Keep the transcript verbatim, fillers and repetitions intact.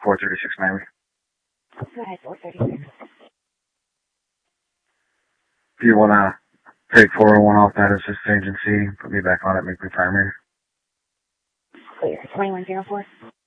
four thirty-six Miami. Go ahead, four thirty-six. If you want to take four oh one off that assist agency, put me back on it, make me primary. Clear. twenty-one oh four.